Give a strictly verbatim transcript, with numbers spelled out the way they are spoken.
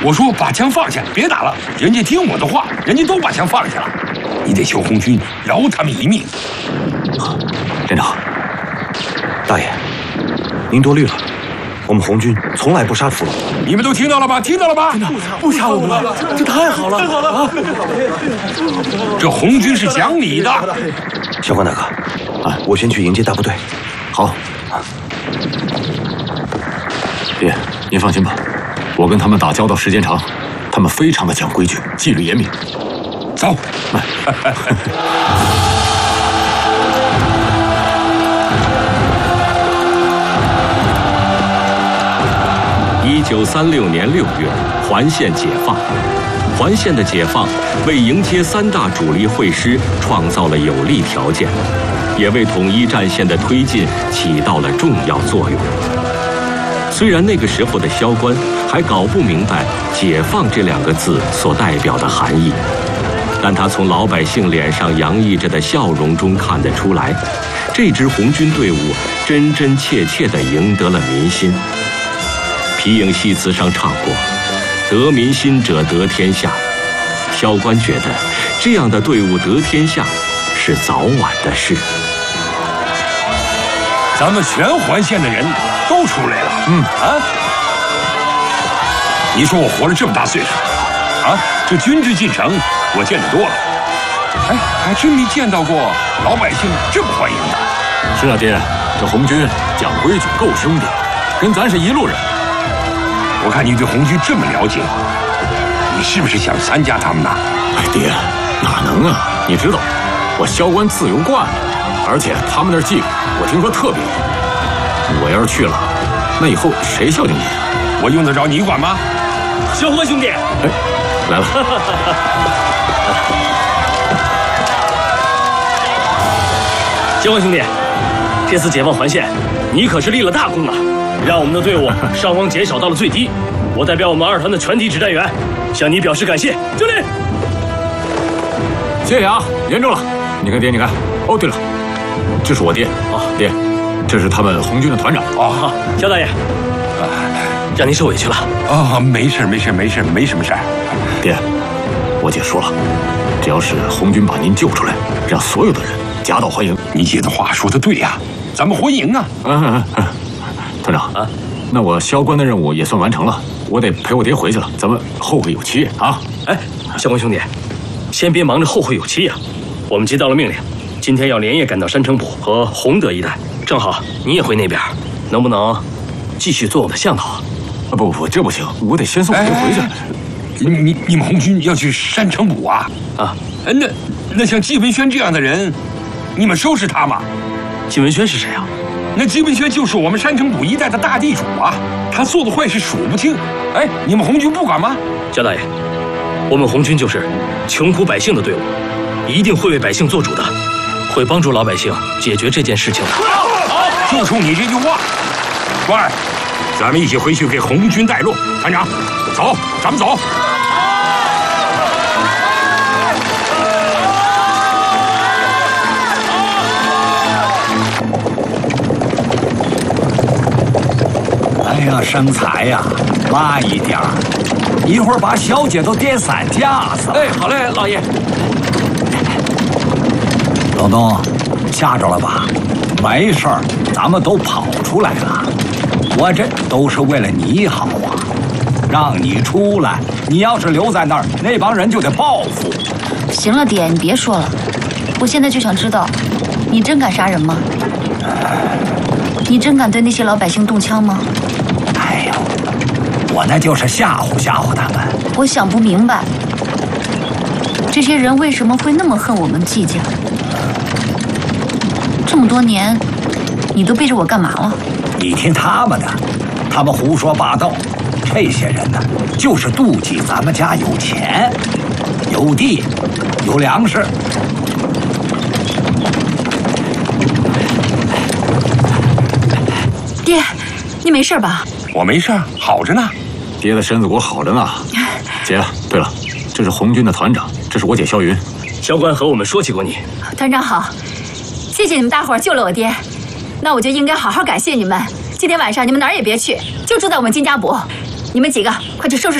我说把枪放下，别打了。人家听我的话，人家都把枪放下了。你得求红军饶他们一命。 啊，连长，大爷，您多虑了。我们红军从来不杀俘虏。 你们都听到了吧？听到了吧？ 不杀我们了，这太好了！太好了啊！ 这红军是讲理的。 小关大哥，啊，我先去迎接大部队。 好。爹，您放心吧，我跟他们打交道时间长，他们非常的讲规矩，纪律严明。 走。 一九三六年六月，环县解放。环县的解放为迎接三大主力会师创造了有利条件，也为统一战线的推进起到了重要作用。虽然那个时候的萧关还搞不明白“解放”这两个字所代表的含义，但他从老百姓脸上洋溢着的笑容中看得出来，这支红军队伍真真切切地赢得了民心。皮影戏词上唱过：“得民心者得天下。”萧关觉得这样的队伍得天下是早晚的事。 咱们全环县的人都出来了。嗯啊，你说我活了这么大岁数，啊，这军制进城我见得多了，哎，还真没见到过老百姓这么欢迎的。 是啊，爹，这红军讲规矩，够兄弟，跟咱是一路人。 我看你对红军这么了解，你是不是想参加他们呢？ 哎，爹，哪能啊？你知道，我萧关自由惯了，而且他们那儿纪律，我听说特别严。我要是去了，那以后谁孝敬你啊？ 我用得着你管吗？ 萧关兄弟， 哎，来了。 萧关兄弟，这次解放环县，你可是立了大功啊！让我们的队伍伤亡减少到了最低。我代表我们二团的全体指战员，向你表示感谢。敬礼！ 谢谢啊，严重了。你看爹，你看。哦，对了，这是我爹啊，爹，这是他们红军的团长。 哦，萧大爷，啊，让您受委屈了。 啊，没事没事没事，没什么事儿。 爹，我姐说了，只要是红军把您救出来，让所有的人夹道欢迎。 你姐的话说的对呀，咱们欢迎啊！ 嗯嗯嗯。团长啊，那我萧关的任务也算完成了，我得陪我爹回去了，咱们后会有期啊！ 哎，萧关兄弟，先别忙着后会有期呀、啊，我们接到了命令，今天要连夜赶到山城堡和洪德一带，正好你也回那边，能不能继续做我的向导啊？ 啊不不不，这不行，我得先送我爹回去。哎哎你你你们红军要去山城堡啊？ 啊， 那那像季文轩这样的人，你们收拾他吗？ 季文轩是谁啊？ 那季文轩就是我们山城堡一带的大地主啊，他做的坏事数不清。哎，你们红军不管吗？ 焦大爷，我们红军就是穷苦百姓的队伍，一定会为百姓做主的，会帮助老百姓解决这件事情的。 好，就冲你这句话，关儿，咱们一起回去给红军带路。团长，走，咱们走。 哎呀，生财呀，慢一点儿，一会儿把小姐都颠散架子。 哎，好嘞，老爷。 老东，吓着了吧？没事儿，咱们都跑出来了。我这都是为了你好啊，让你出来。你要是留在那儿，那帮人就得报复。 行了，爹，你别说了。我现在就想知道，你真敢杀人吗？你真敢对那些老百姓动枪吗？ 哎呦，我那就是吓唬吓唬他们。 我想不明白，这些人为什么会那么恨我们季家？这么多年，你都背着我干嘛了？ 你听他们的，他们胡说八道。这些人呢，就是妒忌咱们家有钱、有地、有粮食。 爹，你没事吧？ 我没事，好着呢。 爹的身子骨好着呢。姐，对了，这是红军的团长，这是我姐萧云。 萧关和我们说起过你。 团长好，谢谢你们大伙儿救了我爹，那我就应该好好感谢你们。今天晚上你们哪儿也别去，就住在我们金家堡。你们几个快去收拾